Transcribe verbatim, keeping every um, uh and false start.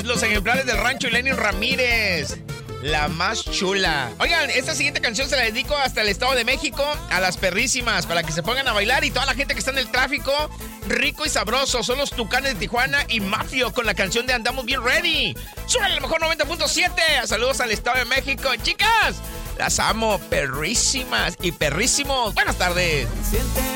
los ejemplares del rancho Lenin Ramírez. La más chula. Oigan, esta siguiente canción se la dedico hasta el Estado de México a las perrísimas, para que se pongan a bailar, y toda la gente que está en el tráfico. Rico y sabroso, son los Tucanes de Tijuana y Mafio con la canción de Andamos Bien Ready. Sube a lo mejor noventa punto siete. Saludos al Estado de México. Chicas, las amo, perrísimas y perrísimos. Buenas tardes. Siente